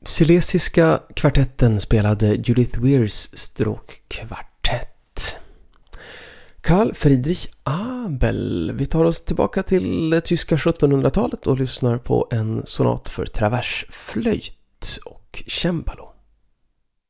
Silesiska kvartetten spelade Judith Weirs stråkkvartett. Carl Friedrich Abel. Vi tar oss tillbaka till det tyska 1700-talet och lyssnar på en sonat för traversflöjt och cembalo.